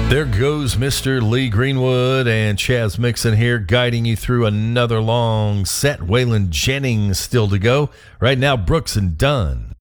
There goes Mr. Lee Greenwood and Chaz Mixon here, guiding you through another long set. Waylon Jennings still to go. Right now, Brooks and Dunn.